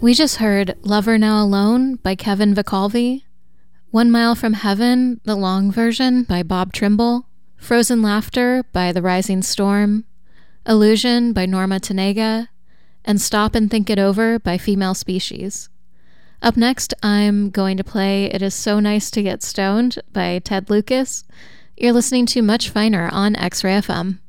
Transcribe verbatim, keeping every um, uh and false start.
We just heard Lover Now Alone by Kevin Vicalvi, One Mile from Heaven, the long version by Bob Trimble, Frozen Laughter by The Rising Storm, Illusion by Norma Tanega, and Stop and Think It Over by Female Species. Up next, I'm going to play It Is So Nice to Get Stoned by Ted Lucas. You're listening to Much Finer on X-Ray F M.